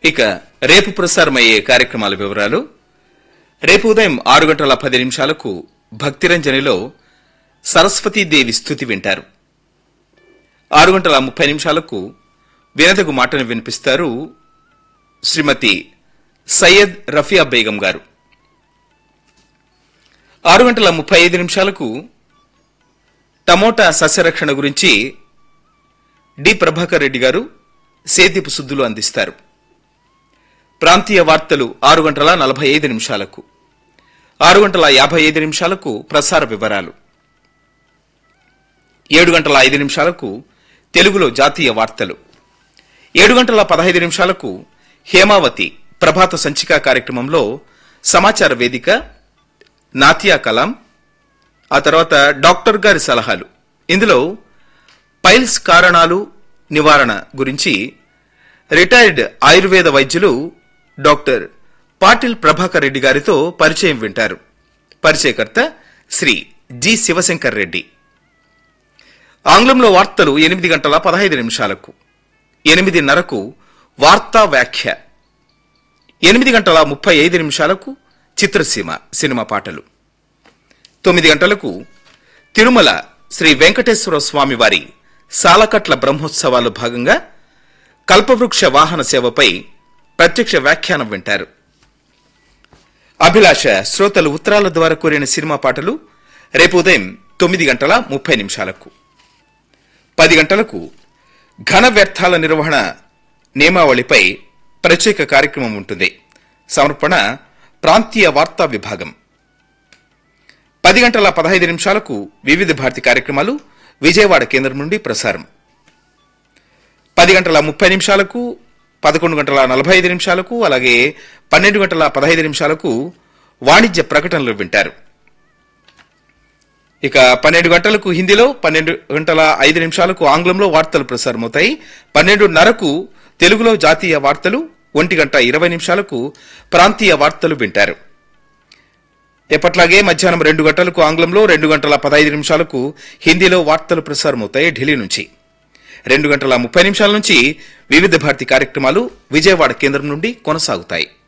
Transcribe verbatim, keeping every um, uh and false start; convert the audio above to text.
ఇక రేపు ప్రసారమయ్యే కార్యక్రమాల వివరాలు. రేపు ఉదయం ఆరు గంటల పది నిమిషాలకు భక్తిరంజనిలో సరస్వతీదేవి స్తుతి వింటారు. ఆరు గంటల ముప్పై నిమిషాలకు వినదగు మాటను వినిపిస్తారు శ్రీమతి సయ్యద్ రఫియా బేగం గారు. ఆరు గంటల ముప్పై ఐదు నిమిషాలకు టమోటా సస్యరక్షణ గురించి డి ప్రభాకర్ రెడ్డి గారు సేద్యపు సుద్దులు అందిస్తారు. ప్రాంతీయ వార్తలు ఆరు గంటల నలభై ఐదు నిమిషాలకు, ఆరు గంటల యాభై ఐదు నిమిషాలకు ప్రసార వివరాలు, ఏడు గంటల ఐదు నిమిషాలకు తెలుగులో జాతీయ వార్తలు, ఏడు గంటల పదహైదు నిమిషాలకు హేమావతి ప్రభాత సంచిక కార్యక్రమంలో సమాచార వేదిక, నాతియా కలాం, ఆ తర్వాత డాక్టర్ గారి సలహాలు. ఇందులో పైల్స్ కారణాలు నివారణ గురించి రిటైర్డ్ ఆయుర్వేద వైద్యులు డాక్టర్ పాటిల్ ప్రభాకర్ రెడ్డి గారితో పరిచయం వింటారు. పరిచయకర్త శ్రీ జి శివశంకర్ రెడ్డి. ఆంగ్లంలో వార్తలు ఎనిమిది గంటల పదహైదు నిమిషాలకు, ఎనిమిదిన్నరకు వార్తా వ్యాఖ్య, ఎనిమిది గంటల ముప్పై ఐదు నిమిషాలకు చిత్రసీమ సినిమా పాటలు, తొమ్మిది గంటలకు తిరుమల శ్రీ వెంకటేశ్వర స్వామి వారి సాలకట్ల బ్రహ్మోత్సవాలు భాగంగా కల్పవృక్ష వాహన సేవపై ప్రత్యక్ష వ్యాఖ్యానం వింటారు. అభిలాష శ్రోతలు ఉత్తరాల ద్వారా కోరిన సినిమా పాటలు రేపు ఉదయం తొమ్మిది గంటల ముప్పై నిమిషాలకు. పది గంటలకు ఘన వ్యర్థాల నిర్వహణ నియమావళిపై ప్రత్యేక కార్యక్రమం ఉంటుంది. సమర్పణ ప్రాంతీయ వార్తా విభాగం. పది గంటల పదహైదు నిమిషాలకు వివిధ భారతి కార్యక్రమాలు విజయవాడ కేంద్రం నుండి ప్రసారం. పది గంటల ముప్పై నిమిషాలకు, పదకొండు గంటల నలభై ఐదు నిమిషాలకు, అలాగే పన్నెండు గంటల పదహైదు నిమిషాలకు వాణిజ్య ప్రకటనలు వింటారు. ఇక పన్నెండు గంటలకు హిందీలో, పన్నెండు గంటల ఐదు నిమిషాలకు ఆంగ్లంలో వార్తలు ప్రసారమవుతాయి. పన్నెండున్నరకు తెలుగులో జాతీయ వార్తలు, ఒంటి గంట ఇరవై నిమిషాలకు ప్రాంతీయ వార్తలు వింటారు. ఎప్పట్లాగే మధ్యాహ్నం రెండు గంటలకు ఆంగ్లంలో, రెండు గంటల పదహైదు నిమిషాలకు హిందీలో వార్తలు ప్రసారమవుతాయి ఢిల్లీ నుంచి. రెండు గంటల ముప్పై నిమిషాల నుంచి వివిధ భారతి కార్యక్రమాలు విజయవాడ కేంద్రం నుండి కొనసాగుతాయి.